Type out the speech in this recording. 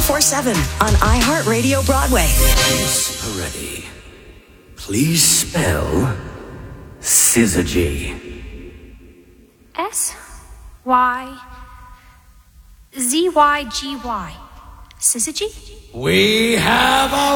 24/7 on iHeartRadio Broadway. Miss Peretti, please spell Syzygy. SYZYGY. Syzygy? We have a